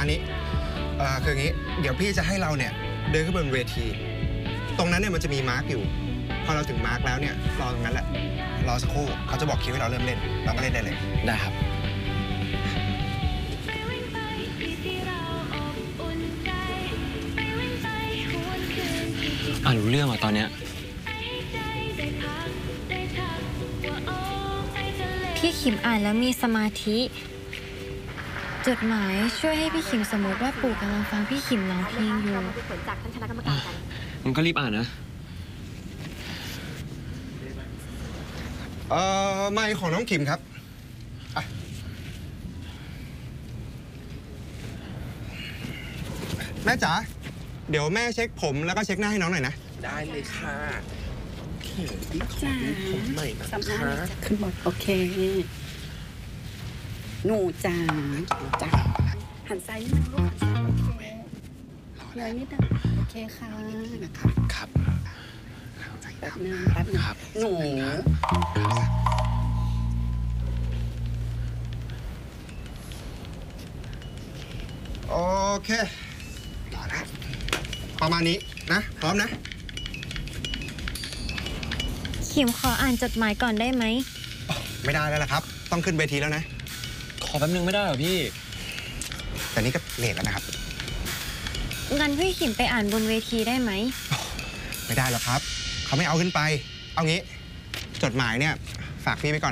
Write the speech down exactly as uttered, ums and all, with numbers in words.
มาณนี้เอ่อคืออย่างนี้เดี๋ยวพี่จะให้เราเนี่ยเดินขึ้นบนเวทีตรงนั้นเนี่ยมันจะมีมาร์กอยู่พอเราถึงมาร์กแล้วเนี่ยรอตรงนั้นแหละรอสักครู่เขาจะบอกคิวให้เราเริ่มเล่นเราก็เล่นได้เลยได้ครับอ่านรู้เรื่องอ่ะตอนเนี้ยพี่ขิมอ่านแล้วมีสมาธิจดหมายช่วยให้พี่ขิมสมมติว่าปู่กำลังฟังพี่ขิมร้องเพลงอยู่ผลจากท่านคณะกรรมการกันมันก็รีบอ่านนะเอ่อไมค์ของน้องขิมครับแม่จ๋าเดี๋ยวแม่เช็คผมแล้วก็เช็คหน้าให้น้องหน่อยนะได้เลยค่ะเขียนที่ขอดูผมหน่อยนะคะขึ้นบทโอเคหนูจ๋าจ๋าหันซ้ายนิดนึงลูกหันซ้ายโอเคเลยนิดนึงโอเคค่ะนะครับครับแป๊บนึงแป๊บนึงหนูโอเครอแล้วประมาณนี้นะพร้อมนะขิมขออ่านจดหมายก่อนได้ไหมไม่ได้แล้วล่ะครับต้องขึ้นเวทีแล้วนะขอแป๊บนึงไม่ได้เหรอพี่แต่นี่ก็เลทแล้วนะครับงั้นพี่ขิมไปอ่านบนเวทีได้ไหมไม่ได้หรอกครับเขาไม่เอาขึ้นไปเอางี้จดหมายเนี่ยฝากพี่ไปก่อน